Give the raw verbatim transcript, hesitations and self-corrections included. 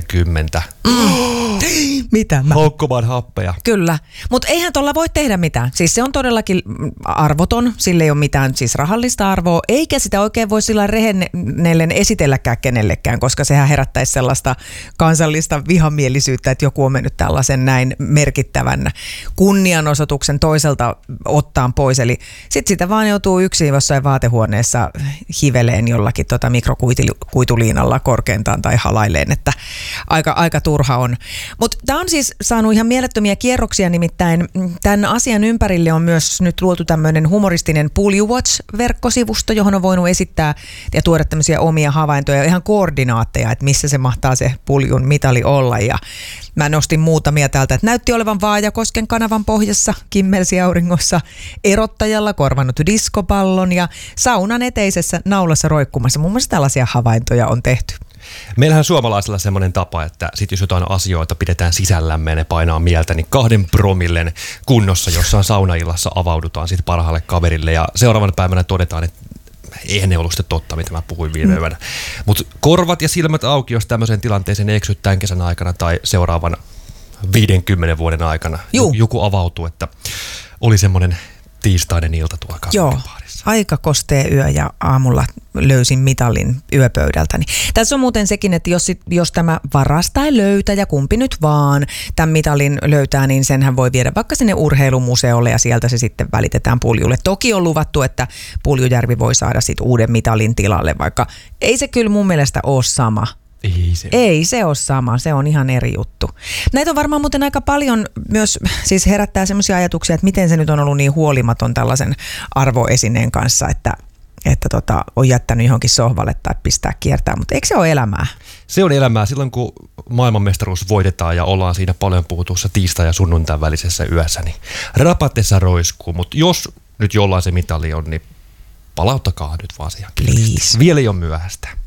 viisikymmentä. Mm. Mitä mä? Haukkomaan happeja. Kyllä, mutta eihän tuolla voi tehdä mitään. Siis se on todellakin arvoton, sillä ei ole mitään siis rahallista arvoa, eikä sitä oikein voi sillä rehennellen esitelläkään kenellekään, koska sehän herättäisi sellaista kansallista vihamielisyyttä, että joku on mennyt tällaisen näin merkittävän kunnianosoituksen toiselta ottaan pois. Eli sitten sitä vaan joutuu yksin jossain vaatehuoneessa hiveleen jollakin tota mikrokuituliinalla korkeintaan tai halailleen, että aika, aika turha on. Mutta tämä on siis saanut ihan mielettömiä kierroksia, nimittäin tämän asian ympärille on myös nyt luotu tämmöinen humoristinen Pulju Watch-verkkosivusto, johon on voinut esittää ja tuoda tämmöisiä omia havaintoja ja ihan koordinaatteja, että missä se mahtaa se Puljun mitali olla. Ja mä nostin muutamia täältä, että näytti olevan Vaajakosken kanavan pohjassa, kimmelsiauringossa, erottajalla korvannut diskopallon ja saunan eteisessä naulassa roikkumassa. Muun muassa tällaisia havaintoja on tehty. Meillähän suomalaisilla on semmoinen tapa, että sit jos jotain asioita pidetään sisällämme ja ne painaa mieltä, niin kahden promillen kunnossa jossain saunaillassa avaudutaan sitten parhaalle kaverille ja seuraavana päivänä todetaan, että eihän ne ollut sitten totta, mitä mä puhuin viime yönä. Mm. Mutta korvat ja silmät auki, jos tämmöiseen tilanteeseen eksyt tämän kesän aikana tai seuraavan viidenkymmenen vuoden aikana Juh. joku avautuu, että oli semmoinen tiistainen ilta tuolla kaveripaarissa. Aika kostea yö ja aamulla löysin mitalin yöpöydältäni. Tässä on muuten sekin, että jos, jos tämä varas tai löytäjä, kumpi nyt vaan tämän mitalin löytää, niin senhän voi viedä vaikka sinne urheilumuseolle ja sieltä se sitten välitetään Puljulle. Toki on luvattu, että Puljujärvi voi saada sitten uuden mitalin tilalle, vaikka ei se kyllä mun mielestä ole sama. Ei se. Ei se ole sama, se on ihan eri juttu. Näitä on varmaan muuten aika paljon myös, siis herättää semmoisia ajatuksia, että miten se nyt on ollut niin huolimaton tällaisen arvoesineen kanssa, että, että tota, on jättänyt johonkin sohvalle tai pistää kiertää, mutta eikö se ole elämää? Se on elämää silloin, kun maailmanmestaruus voitetaan ja ollaan siinä paljon puhutussa tiistai- ja sunnuntain välisessä yössä, niin rapatessa roiskuu, mutta jos nyt jollain se mitali on, niin palauttakaa nyt vaan siihen. Please. Vielä ei ole myöhäistä.